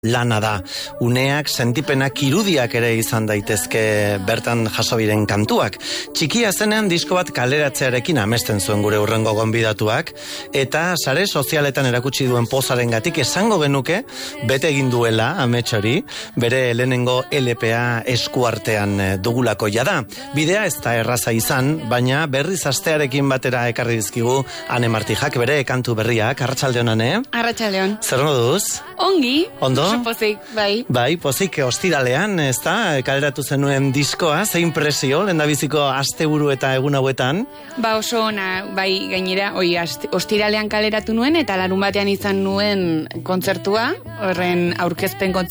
lana da. Uneak, sentipenak, irudiak ere izan daitezke bertan jasobiren kantuak. Txikia zenean disko bat kaleratzearekin amesten zuen gure hurrengo gonbidatuak, eta sare sozialetan erakutsi duen pozarengatik esango genuke bete egin duela amets hori, bere lehenengo LPA eskuartean dugulako jada. Bidea ez da erraza izan, baina berriz astearekin batera ekarri dizkigu Ane Martijak bere kantu berriak. Arratsaldeon, Ane? Arratsaldeon. Zer moduz? Ongi. Ondo? Pozik, bai. Bai, pozik, ostiralean, ez da, kaleratu zenuen diskoa, zein presio, lehendabiziko asteburu eta egun hauetan? Ba oso ona, bai, gainera, ostiralean kaleratu nuen, eta larun batean izan nuen kontzertua, horren aurkezpen kontzertua,